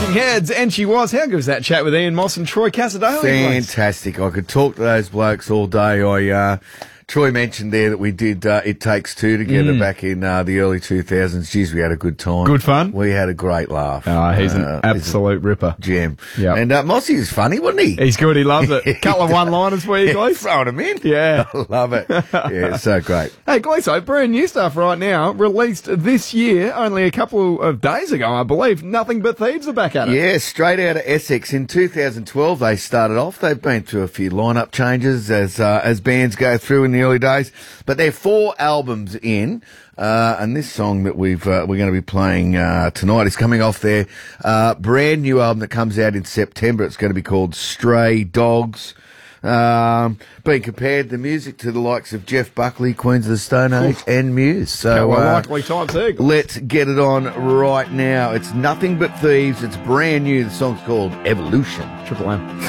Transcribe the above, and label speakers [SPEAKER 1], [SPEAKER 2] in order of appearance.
[SPEAKER 1] Talking Heads, and she was. How good was that chat with Ian Moss and Troy Casadale?
[SPEAKER 2] Fantastic. I could talk to those blokes all day. Troy mentioned there that we did It Takes Two together back in the early 2000s. Geez, we had a good time.
[SPEAKER 1] Good fun?
[SPEAKER 2] We had a great laugh.
[SPEAKER 1] Oh, he's an absolute ripper.
[SPEAKER 2] Gem.
[SPEAKER 1] Yep.
[SPEAKER 2] And Mossy is funny, wasn't he?
[SPEAKER 1] He's good. He loves it. Couple of one-liners for you, Glees.
[SPEAKER 2] Throwing them in.
[SPEAKER 1] Yeah.
[SPEAKER 2] I love it. Yeah, it's so great.
[SPEAKER 1] Hey, Glees, brand new stuff right now, released this year, only a couple of days ago, I believe. Nothing But Thieves are back at it.
[SPEAKER 2] Yeah, straight out of Essex. In 2012, they started off. They've been through a few lineup changes as bands go through in the early days. But they're 4 albums in, and this song that we're going to be playing tonight is coming off their brand new album that comes out in September. It's going to be called Stray Dogs. Being compared the music to the likes of Jeff Buckley, Queens of the Stone Age, and Muse. So
[SPEAKER 1] likely times there.
[SPEAKER 2] Let's get it on right now. It's Nothing But Thieves. It's brand new. The song's called Evolution.
[SPEAKER 1] Triple M.